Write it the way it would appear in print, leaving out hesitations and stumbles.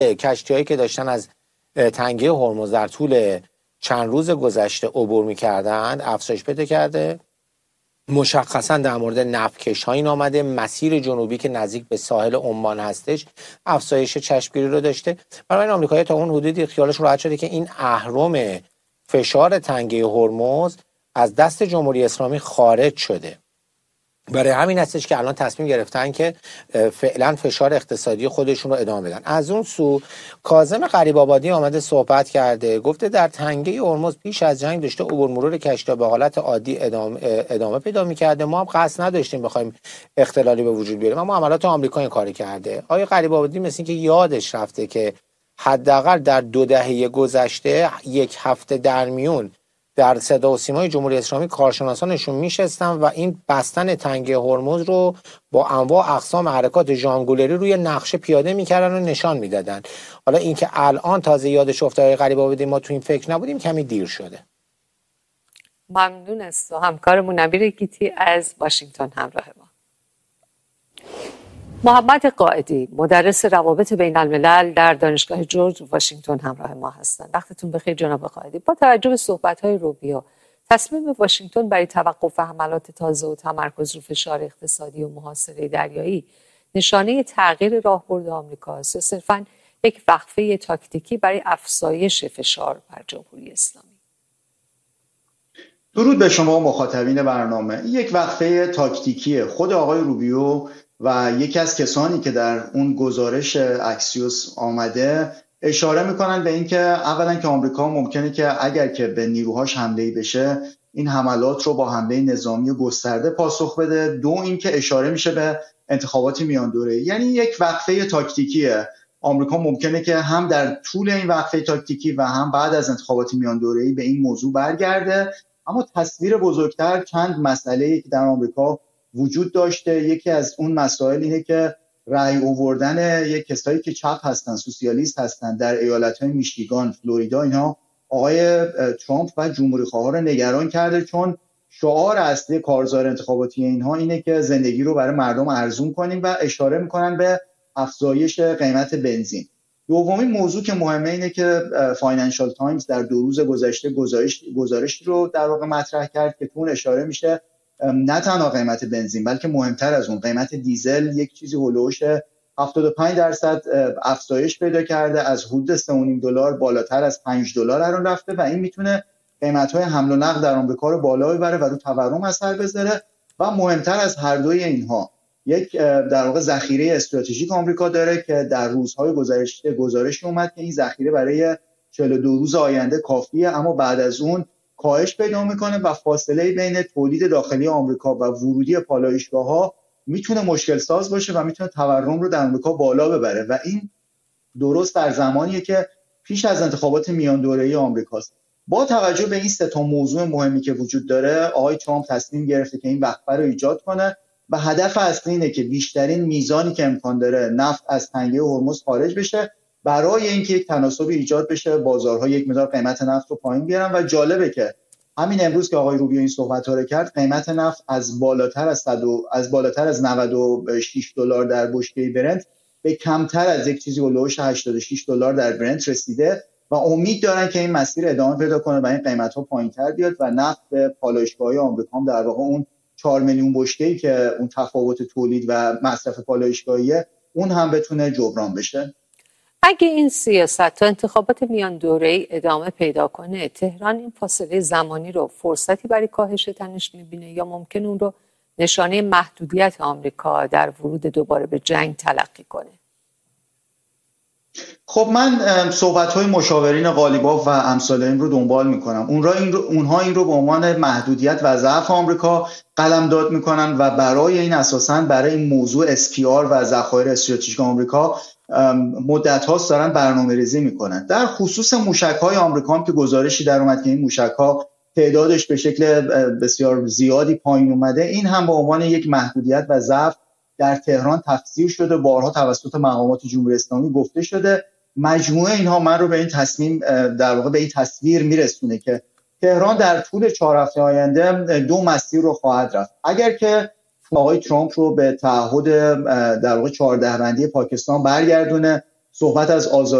کشتی‌هایی که داشتن از تنگه هرمز در طول چند روز گذشته عبور می‌کردند افزایش پیدا کرده. مشخصا در مورد نفتکش‌ها این آمده، مسیر جنوبی که نزدیک به ساحل عمان هستش افزایش چشمگیری رو داشته. برای این آمریکایی‌ها تا اون حدودی خیالش راحت شده که این اهرم فشار تنگه هرمز از دست جمهوری اسلامی خارج شده. برای همین هستش که الان تصمیم گرفتن که فعلا فشار اقتصادی خودشون رو ادامه بدن. از اون سو کاظم غریب‌آبادی آمده صحبت کرده، گفته در تنگه هرمز پیش از جنگ داشته عبور مرور کشتی‌ها به حالت عادی ادامه پیدا می‌کرده. ما هم قصد نداشتیم بخوایم اختلالی به وجود بیاریم، اما عملات آمریکا این کاری کرده. آقای غریب‌آبادی مثل اینکه یادش رفته که حداقل در 2 دهه گذشته یک هفته در میون در صدا و سیمای جمهوری اسلامی کارشناسانشون میشستن و این بستن تنگه هرمز رو با انواع اقسام حرکات ژانگولری روی نقشه پیاده میکردن و نشان میدادن. حالا اینکه الان تازه یادش افتاد غریب‌آبادی ما تو این فکر نبودیم کمی دیر شده. ممنون است. همکارمون نبیر گیتی از واشنگتن همراه ما. محمد قائدی مدرس روابط بین الملل در دانشگاه جورج واشنگتن همراه ما هستند. وقتتون بخیر جناب قائدی. با توجه به صحبت‌های روبیو، تصمیم واشنگتن برای توقف حملات تازه و تمرکز رو فشار اقتصادی و محاصره دریایی نشانه تغییر راهبرد آمریکاست یا صرفاً یک وقفه تاکتیکی برای افزایش فشار بر جمهوری اسلامی؟ درود به شما مخاطبین برنامه. یک وقفه تاکتیکیه. خود آقای روبیو و یکی از کسانی که در اون گزارش اکسیوس آمده اشاره میکنن به اینکه اولا که آمریکا ممکنه که اگر که به نیروهاش حمله‌ای بشه این حملات رو با حمله نظامی گسترده پاسخ بده. دو اینکه اشاره میشه به انتخابات میان دوره، یعنی یک وقفه تاکتیکیه. آمریکا ممکنه که هم در طول این وقفه تاکتیکی و هم بعد از انتخابات میان دوره‌ای به این موضوع برگرده. اما تصویر بزرگتر چند مسئله‌ای که در آمریکا وجود داشته. یکی از اون مسائل اینه که رأی آوردن یک کسایی که چپ هستن، سوسیالیست هستن در ایالت‌های میشیگان، فلوریدا، اینها آقای ترامپ و جمهوری‌خواها رو نگران کرده، چون شعار اصلی کارزار انتخاباتی اینها اینه که زندگی رو برای مردم ارزون کنیم و اشاره میکنن به افزایش قیمت بنزین. دومین موضوع که مهمه اینه که فاینانشال تایمز در 2 روز گذشته گزارش رو در واقع مطرح کرد که اون اشاره میشه نه تنها قیمت بنزین بلکه مهمتر از اون قیمت دیزل یک چیزی هولوش 75% افزایش پیدا کرده، از حدود $3.5 بالاتر از $5 الان رفته و این میتونه قیمت‌های حمل و نقل در آمریکا رو بالا ببره و رو تورم اثر بذاره. و مهمتر از هر دوی اینها یک در واقع ذخیره استراتژیک آمریکا داره که در روزهای گذشته گزارش اومد که این ذخیره برای 42 روز آینده کافیه، اما بعد از اون کاهش پیدا میکنه و فاصله بین تولید داخلی آمریکا و ورودی پالایشگاه‌ها میتونه مشکل ساز باشه و میتونه تورم رو در آمریکا بالا ببره و این درست در زمانیه که پیش از انتخابات میان دوره‌ای آمریکاست. با توجه به این 3 موضوع مهمی که وجود داره، آقای ترامپ تصمیم گرفته که این وقفه رو ایجاد کنه و هدف اصلی اینه که بیشترین میزانی که امکان داره نفت از تنگه هرمز خارج بشه برای اینکه یک تناسبی ایجاد بشه، بازارها یک مقدار قیمت نفت رو پایین بیارن. و جالبه که همین امروز که آقای روبیو این صحبت‌ها رو کرد، قیمت نفت از بالاتر از $96 در بشکه برنت به کمتر از یک چیزی هولوش $86 در برنت رسیده و امید دارن که این مسیر ادامه پیدا کنه و این قیمت‌ها پایین‌تر بیاد و نفت به پالایشگاه‌های آمریکا هم در واقع اون 4 میلیون بشکه‌ای که اون تفاوت تولید و مصرف پالایشگاهیه اون هم بتونه جبران بشه. اگه این سیاست تا انتخابات میان دوره‌ای ادامه پیدا کنه، تهران این فاصله زمانی رو فرصتی برای کاهش تنش می‌بینه یا ممکن اون رو نشانه محدودیت آمریکا در ورود دوباره به جنگ تلقی کنه؟ خب من صحبت‌های مشاورین غالیباف و امثال این رو دنبال می‌کنم. اونها این رو به عنوان محدودیت و ضعف آمریکا قلمداد می‌کنن و برای این اساساً برای این موضوع SPR و ذخایر استراتژیک آمریکا مدت هاست دارن برنامه‌ریزی میکنن. در خصوص موشک‌های آمریکا هم که گزارشی در اومد که این موشک‌ها تعدادش به شکل بسیار زیادی پایین اومده، این هم به عنوان یک محدودیت و ضعف در تهران تفسیر شده، بارها توسط مقامات جمهوری اسلامی گفته شده. مجموعه اینها من رو به این تصمیم در واقع به این تصویر میرسونه که تهران در طول 4 هفته آینده 2 مسیر رو خواهد رفت. اگر که آقای ترامپ رو به تعهد در واقع 14 بندی پاکستان برگردونه صحبت از